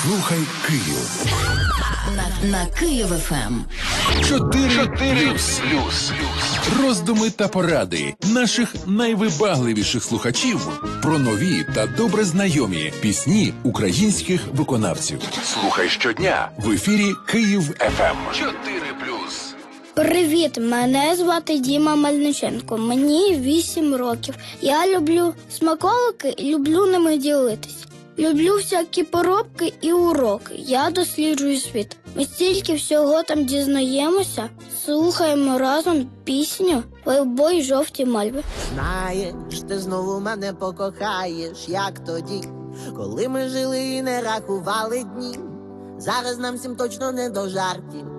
Слухай Київ. На Київ ФМ. 4+. Роздуми та поради наших найвибагливіших слухачів про нові та добре знайомі пісні українських виконавців. Слухай щодня в ефірі Київ ФМ. 4+. Привіт, мене звати Діма Мельниченко, мені 8 років. Я люблю смаколики і люблю ними ділитись. Люблю всякі поробки і уроки. Я досліджую світ. Ми стільки всього там дізнаємося, слухаємо разом пісню «Лейбой жовті мальви». Знаєш, ти знову мене покохаєш, як тоді, коли ми жили і не рахували дні. Зараз нам всім точно не до жартів.